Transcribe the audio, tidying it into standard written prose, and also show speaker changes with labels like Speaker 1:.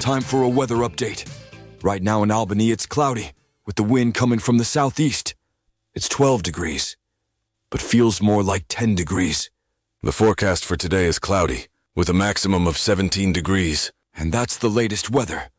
Speaker 1: Time for a weather update. Right now in Albany, it's cloudy, with the wind coming from the southeast. It's 12 degrees, but feels more like 10 degrees.
Speaker 2: The forecast for today is cloudy, with a maximum of 17 degrees.
Speaker 1: And that's the latest weather.